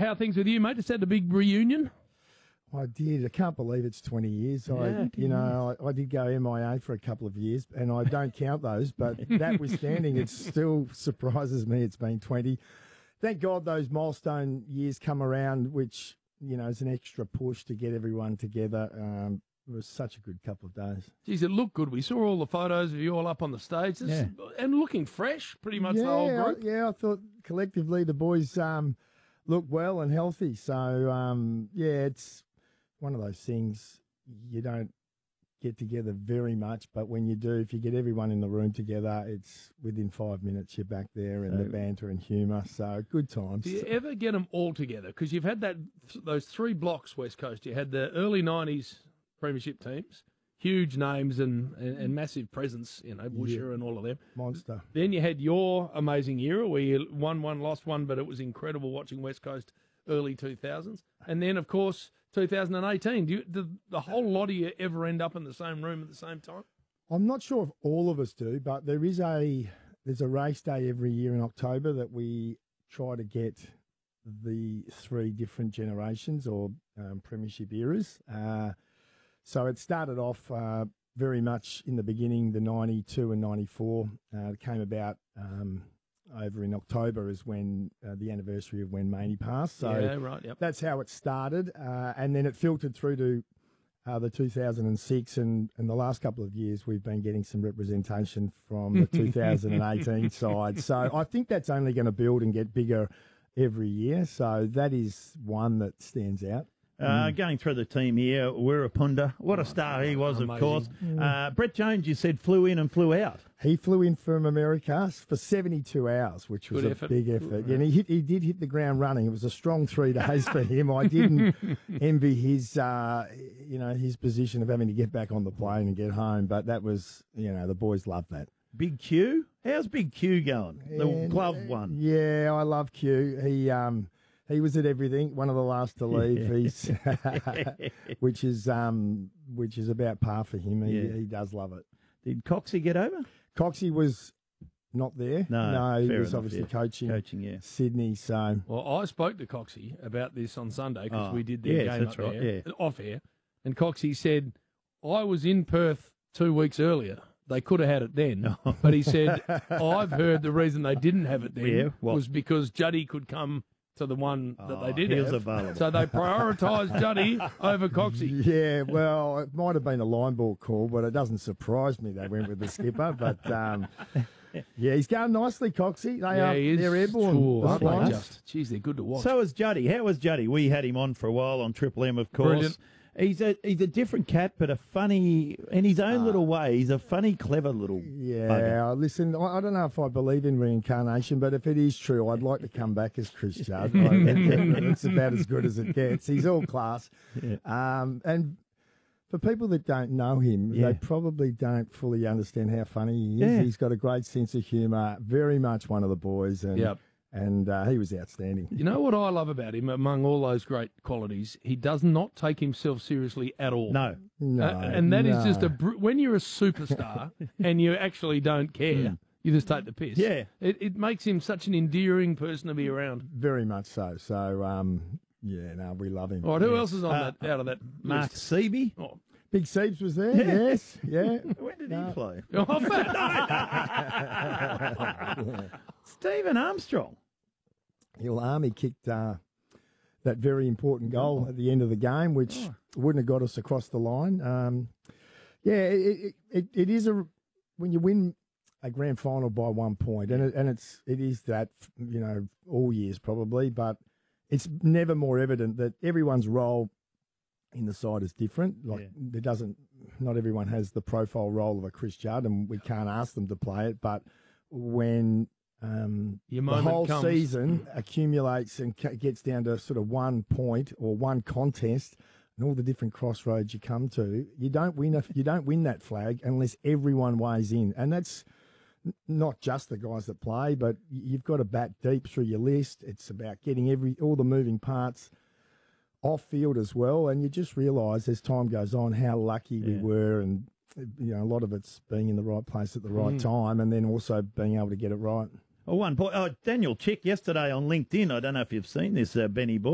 how things with you, mate? Just had a big reunion. I did. I can't believe it's 20 years. I did go MIA for a couple of years, and I don't count those, but notwithstanding, it still surprises me it's been 20. Thank God those milestone years come around, which, is an extra push to get everyone together. It was such a good couple of days. Geez, it looked good. We saw all the photos of you all up on the stage and looking fresh, pretty much the whole group. I thought collectively the boys looked well and healthy. So, it's one of those things you don't get together very much, but when you do, if you get everyone in the room together, it's within 5 minutes you're back there and the banter and humour. So good times. Do you ever get them all together? Because you've had those 3 blocks, West Coast. You had the early 90s premiership teams, huge names and massive presence, Busher and all of them. Monster. Then you had your amazing era where you won one, lost one, but it was incredible watching West Coast early 2000s. And then, of course, 2018. Do the whole lot of you ever end up in the same room at the same time? I'm not sure if all of us do, but there's a race day every year in October that we try to get the 3 different generations or premiership eras. So it started off very much in the beginning, the 92 and 94. It came about over in October is when the anniversary of when Maney passed. So that's how it started. And then it filtered through to the 2006 and the last couple of years we've been getting some representation from the 2018 side. So I think that's only going to build and get bigger every year. So that is one that stands out. Going through the team here, Wirrapunda. What a star he was, of course. Brett Jones, you said, flew in and flew out. He flew in from America for 72 hours, which was a big effort. And he did hit the ground running. It was a strong 3 days for him. I didn't envy his, his position of having to get back on the plane and get home. But that was, the boys loved that. Big Q? How's Big Q going? The glove one. Yeah, I love Q. He was at everything, one of the last to leave. He's, which is about par for him. He does love it. Did Coxie get over? Coxie was not there. No, he was obviously coaching Sydney. So, well, I spoke to Coxie about this on Sunday because we did their game up there, off air, and Coxie said, "I was in Perth 2 weeks earlier. They could have had it then, but he said I've heard the reason they didn't have it then was because Juddy could come." To the one that they did have. Available. So they prioritised Juddy over Coxie. Yeah, well, it might have been a line ball call, but it doesn't surprise me they went with the skipper. But, he's going nicely, Coxie. They're airborne. Jeez, they're good to watch. So is Juddy. How was Juddy? We had him on for a while on Triple M, of course. Brilliant. He's a different cat, but a funny, in his own little way, he's a funny, clever little bugger. Listen, I don't know if I believe in reincarnation, but if it is true, I'd like to come back as Chris Judd. It's about as good as it gets. He's all class. Yeah. And for people that don't know him, they probably don't fully understand how funny he is. Yeah. He's got a great sense of humour, very much one of the boys. And And he was outstanding. You know what I love about him, among all those great qualities? He does not take himself seriously at all. No. And that is just when you're a superstar and you actually don't care, you just take the piss. Yeah. It makes him such an endearing person to be around. Very much so. So, we love him. All right, who else is on that out of that Mark list? Seeby. Oh. Big Seebs was there, yes. Yeah. When did he play? Oh, Stephen Armstrong. Army kicked that very important goal at the end of the game, which wouldn't have got us across the line. It is when you win a grand final by 1 point, and it is that, all years probably, but it's never more evident that everyone's role in the side is different. Not everyone has the profile role of a Chris Judd, and we can't ask them to play it. But when the whole season accumulates and gets down to sort of 1 point or one contest, and all the different crossroads you come to, you don't win that flag unless everyone weighs in, and that's not just the guys that play, but you've got to bat deep through your list. It's about getting all the moving parts off field as well, and you just realise as time goes on how lucky we were, and a lot of it's being in the right place at the right time, and then also being able to get it right. Daniel Chick yesterday on LinkedIn. I don't know if you've seen this, Benny Boy.